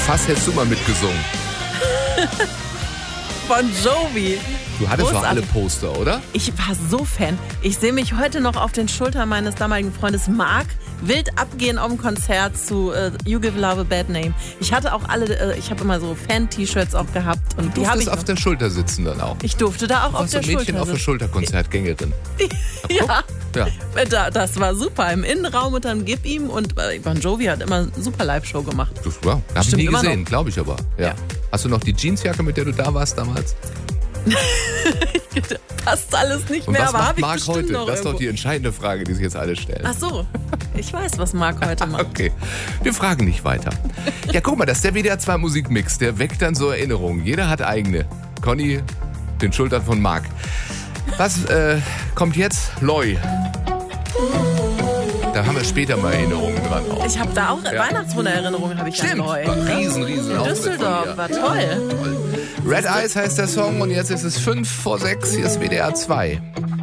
Fast hättest du mal mitgesungen. Bon Jovi. Du hattest doch Großartig. alle Poster, oder? Ich war so Fan. Ich sehe mich heute noch auf den Schultern meines damaligen Freundes Mark wild abgehen auf dem Konzert zu You Give Love a Bad Name. Ich hatte auch alle, ich habe immer so Fan-T-Shirts auch gehabt. Und Du die habe durftest ich auf noch. der Schulter sitzen dann auch. Ich durfte da auch auf Warst du der ein Mädchen Schulter auf der sitzen. Schulterkonzertgängerin? Ja, Ja. das war super. Im Innenraum und dann Gib ihm. Und Bon Jovi hat immer eine super Live-Show gemacht. Das war, hab ich Stimmt nie immer gesehen, noch. glaube ich aber. Ja. Ja. Hast du noch die Jeansjacke, mit der du da warst damals? Passt alles nicht Und mehr, was aber macht habe ich Marc bestimmt heute? noch Das ist doch irgendwo. die entscheidende Frage, die sich jetzt alle stellen. Ach so, ich weiß, was Marc heute macht. Okay, wir fragen nicht weiter. Ja, guck mal, das ist der WDR 2 Musikmix. Der weckt dann so Erinnerungen. Jeder hat eigene. Conny, den Schultern von Marc. Was kommt jetzt? Loi. Da haben wir später mal Erinnerungen dran. Auch. Ich habe da auch Weihnachtswundererinnerungen habe ich an Neu. Riesen In Auftritt Düsseldorf, von war dir. toll. Toll. Red Eyes heißt der Song und jetzt ist es 5 vor 6. Hier ist WDR 2.